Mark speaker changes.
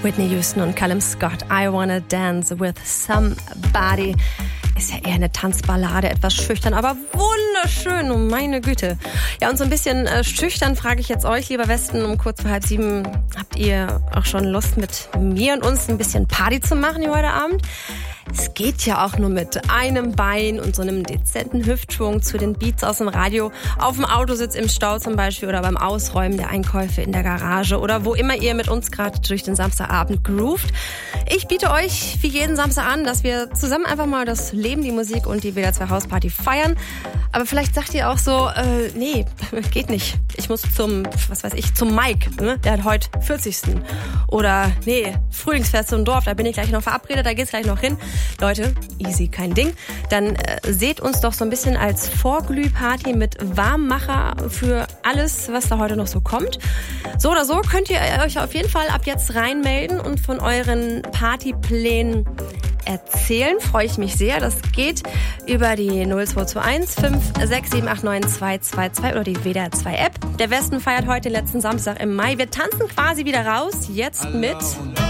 Speaker 1: Whitney Houston und Callum Scott, I Wanna Dance with Somebody. Ist ja eher eine Tanzballade, etwas schüchtern, aber wunderschön, oh meine Güte. Ja, und so ein bisschen schüchtern frage ich jetzt euch, lieber Westen, um kurz vor 6:30, habt ihr auch schon Lust, mit mir und uns ein bisschen Party zu machen hier heute Abend? Es geht ja auch nur mit einem Bein und so einem dezenten Hüftschwung zu den Beats aus dem Radio, auf dem Autositz im Stau zum Beispiel oder beim Ausräumen der Einkäufe in der Garage oder wo immer ihr mit uns gerade durch den Samstagabend groovt. Ich biete euch wie jeden Samstag an, dass wir zusammen einfach mal das Leben, die Musik und die WDR 2 Hausparty feiern. Aber vielleicht sagt ihr auch so, nee, geht nicht. Ich muss zum Mike, ne? Der hat heute 40. Oder nee, Frühlingsfest im Dorf, da bin ich gleich noch verabredet, da geht's gleich noch hin. Leute, easy, kein Ding. Dann seht uns doch so ein bisschen als Vorglühparty mit Warmmacher für alles, was da heute noch so kommt. So oder so könnt ihr euch auf jeden Fall ab jetzt reinmelden und von euren Partyplänen erzählen. Freue ich mich sehr. Das geht über die 0221 56789 222 oder die WDR 2 App. Der Westen feiert heute den letzten Samstag im Mai. Wir tanzen quasi wieder raus. Jetzt mit